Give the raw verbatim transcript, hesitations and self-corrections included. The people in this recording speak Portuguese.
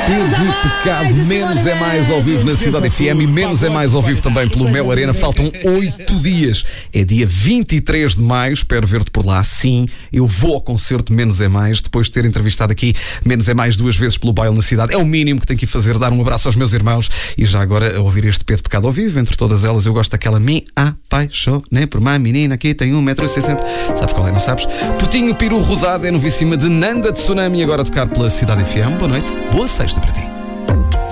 de Pecado, menos é mais ao vivo na Cidade F M e menos é mais ao vivo também pelo Mel Arena. Faltam oito dias. É dia vinte e três de maio. Espero ver-te por lá. Sim, eu vou ao concerto de Menos é Mais, depois de ter entrevistado aqui Menos é Mais duas vezes pelo baile na cidade. É o mínimo que tenho que fazer, dar um abraço aos meus irmãos e já agora a ouvir este P de Pecado ao vivo. Entre todas elas, eu gosto daquela Me Apaixonei por uma menina que tem um metro e sessenta. Sabes qual é, não sabes? Putinho Peru Rodado é novíssima de Nanda Tsunami, agora a tocar pela Cidade F M. Boa noite, boa sexta para ti.